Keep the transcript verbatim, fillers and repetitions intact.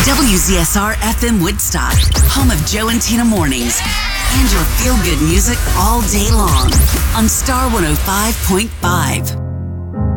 W Z S R F M Woodstock, home of Joe and Tina Mornings, and your feel-good music all day long on Star one oh five point five.